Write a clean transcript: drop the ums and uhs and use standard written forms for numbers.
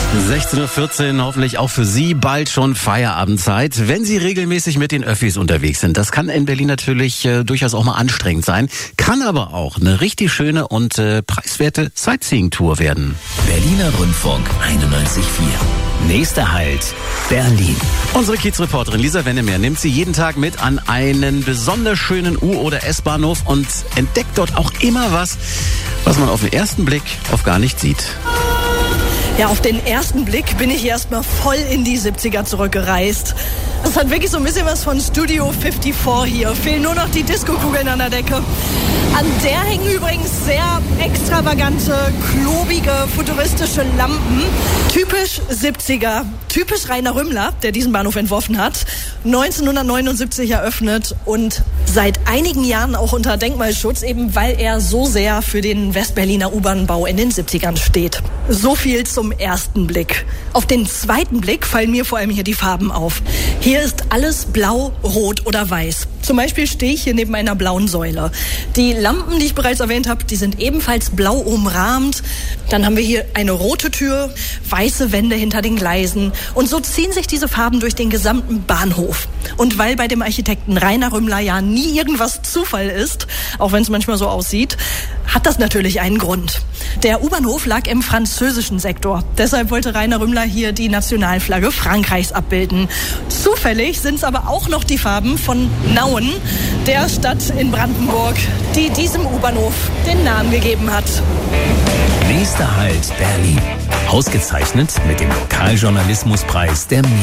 16:14 Uhr, hoffentlich auch für Sie bald schon Feierabendzeit, wenn Sie regelmäßig mit den Öffis unterwegs sind. Das kann in Berlin natürlich durchaus auch mal anstrengend sein, kann aber auch eine richtig schöne und preiswerte Sightseeing-Tour werden. Berliner Rundfunk 91.4. Nächster Halt, Berlin. Unsere Kiezreporterin Lisa Wennemer nimmt Sie jeden Tag mit an einen besonders schönen U- oder S-Bahnhof und entdeckt dort auch immer was man auf den ersten Blick oft gar nicht sieht. Ja, auf den ersten Blick bin ich erstmal voll in die 70er zurückgereist. Das hat wirklich so ein bisschen was von Studio 54 hier. Fehlen nur noch die Disco-Kugeln an der Decke. An der hängen übrigens sehr extravagante, klobige, futuristische Lampen. Typisch 70er. Typisch Rainer Rümmler, der diesen Bahnhof entworfen hat. 1979 eröffnet und seit einigen Jahren auch unter Denkmalschutz, eben weil er so sehr für den Westberliner U-Bahn-Bau in den 70ern steht. So viel zum ersten Blick. Auf den zweiten Blick fallen mir vor allem hier die Farben auf. Hier ist alles blau, rot oder weiß. Zum Beispiel stehe ich hier neben einer blauen Säule. Die Lampen, die ich bereits erwähnt habe, die sind ebenfalls blau umrahmt. Dann haben wir hier eine rote Tür, weiße Wände hinter den Gleisen. Und so ziehen sich diese Farben durch den gesamten Bahnhof. Und weil bei dem Architekten Rainer Rümmler ja nie irgendwas Zufall ist, auch wenn es manchmal so aussieht, hat das natürlich einen Grund. Der U-Bahnhof lag im französischen Sektor. Deshalb wollte Rainer Rümmler hier die Nationalflagge Frankreichs abbilden. Zufällig sind es aber auch noch die Farben von Nauen, der Stadt in Brandenburg, die diesem U-Bahnhof den Namen gegeben hat. Nächster Halt, Berlin. Ausgezeichnet mit dem Lokaljournalismuspreis der